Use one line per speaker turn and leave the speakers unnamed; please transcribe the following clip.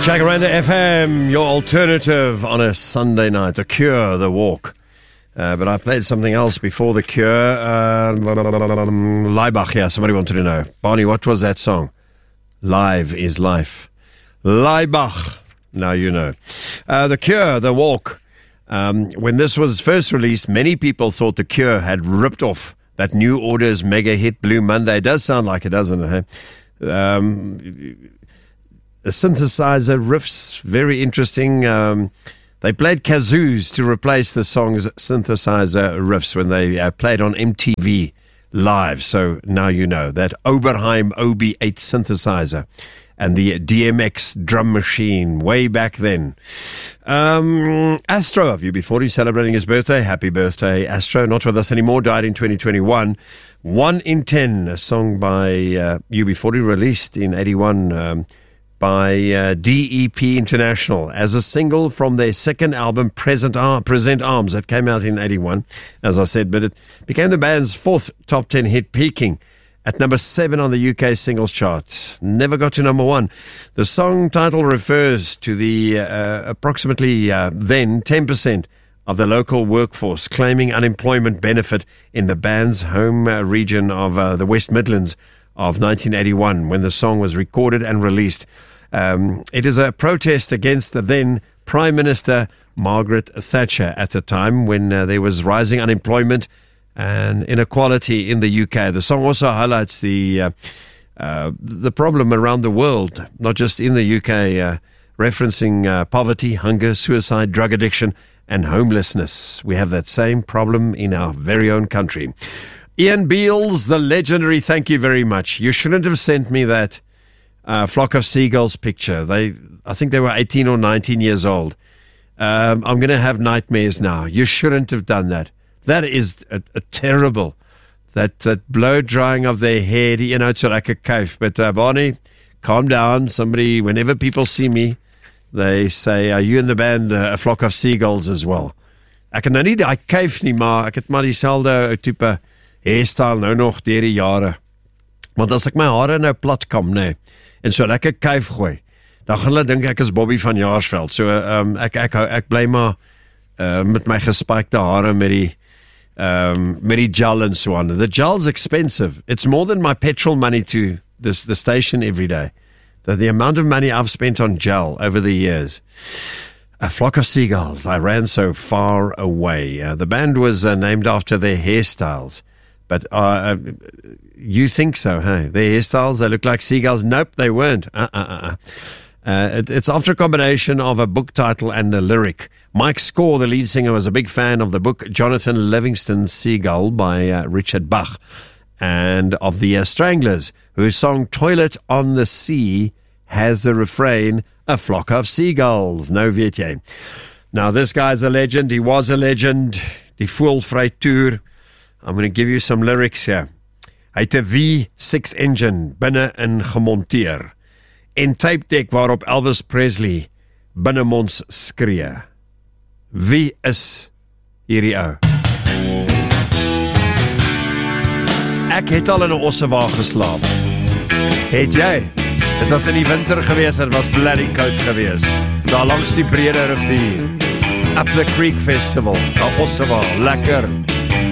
Jacaranda FM, your alternative on a Sunday night. The Cure, The Walk. But I played something else before The Cure. Laibach, yeah, somebody wanted to know. Barney, what was that song? Live is Life. Laibach. Now you know. The Cure, The Walk. When this was first released, many people thought The Cure had ripped off that New Order's mega hit Blue Monday. It does sound like it, doesn't it? The synthesizer riffs, very interesting. They played kazoos to replace the song's synthesizer riffs when they played on MTV Live. So now you know that Oberheim OB8 synthesizer and the DMX drum machine way back then. Astro of UB40 celebrating his birthday. Happy birthday, Astro. Not with us anymore. Died in 2021. 1 in 10, a song by UB40 released in 81 by DEP International as a single from their second album, Present Arms, that came out in 81, as I said, but it became the band's fourth top 10 hit, peaking at number 7 on the UK singles chart. Never got to number 1. The song title refers to the approximately then 10% of the local workforce claiming unemployment benefit in the band's home region of the West Midlands of 1981 when the song was recorded and released. It is a protest against the then Prime Minister Margaret Thatcher at the time when there was rising unemployment and inequality in the UK. The song also highlights the problem around the world, not just in the UK, referencing poverty, hunger, suicide, drug addiction, and homelessness. We have that same problem in our very own country. Ian Beals, the legendary, thank you very much. You shouldn't have sent me that Flock of Seagulls picture. I think they were 18 or 19 years old. I'm going to have nightmares now. You shouldn't have done that. That is a terrible. That blow drying of their hair, you know, it's like a cave. But Barney, calm down. Somebody, whenever people see me, they say, are you in the band A Flock of Seagulls as well? Ek het nou nie die cave nie, maar ek het maar dieselfde type hairstyle nou nog deur die jare. Want as ek my hare nou plat kam, nee, en so lekker kuif gooi, dan gaan hulle dink ek is Bobby van Jaarsveld. So ek bly maar met my gespikte hare met die gel and so on. The gel's expensive. It's more than my petrol money to the station every day. The amount of money I've spent on gel over the years. A Flock of Seagulls, I ran so far away. The band was named after their hairstyles. But you think so, hey? Their hairstyles, they look like seagulls. Nope, they weren't. It's after a combination of a book title and a lyric. Mike Score, the lead singer, was a big fan of the book Jonathan Livingston's Seagull by Richard Bach, and of the Stranglers, whose song Toilet on the Sea has the refrain, A Flock of Seagulls. Nou weet jy. Now, this guy's a legend. He was a legend. Die Voelvry Tour. I'm going to give you some lyrics here. Hy het 'n V6 engine binne in gemonteer en tape deck waarop Elvis Presley binnemonds skree. Wie is hierdie ou? Ek het al in 'n ossewa geslaap. Het jy? Dit was in die winter gewees, het was bloody koud gewees. Daar langs die brede rivier. Up the Creek Festival, daar ossewa, lekker.